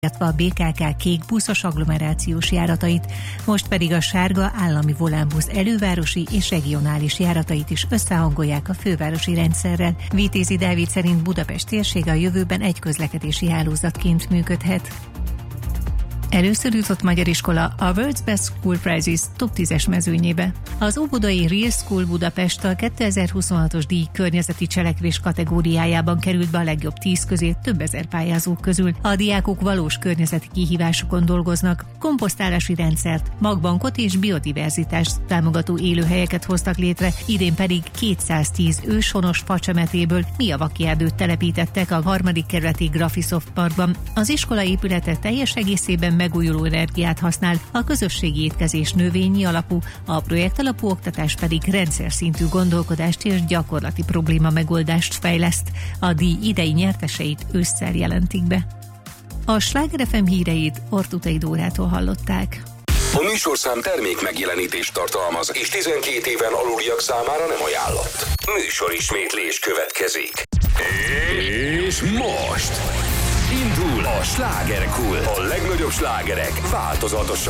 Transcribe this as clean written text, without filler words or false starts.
illetve a BKK kék buszos agglomerációs járatait, most pedig a sárga állami volánbusz elővárosi és regionális járatait is összehangolják a fővárosi rendszerrel. Vitézi Dávid szerint Budapest térsége a jövőben egy közlekedési hálózatként működhet. Először jutott magyar iskola a World's Best School Prizes top 10-es mezőnyébe. Az óbudai Real School Budapest a 2026-os díj környezeti cselekvés kategóriájában került be a legjobb 10 közé több ezer pályázók közül. A diákok valós környezeti kihívásokon dolgoznak, komposztálási rendszert, magbankot és biodiverzitást támogató élőhelyeket hoztak létre, idén pedig 210 őshonos facsemetéből miavaki erdőt telepítettek a 3. kerületi Graphisoft Parkban. Az iskola épülete teljes egészében megújuló energiát használ, a közösségi étkezés növényi alapú, a projektalapú oktatás pedig rendszer szintű gondolkodást és gyakorlati probléma megoldást fejleszt. A díj idei nyerteseit ősszel jelentik be. A Sláger FM híreit Ortutai Dórától hallották. A műsorszám termék megjelenítést tartalmaz, és 12 éven aluliak számára nem ajánlott. Műsorismétlés következik. És most indul a Slágerkult. A legnagyobb slágerek változatosan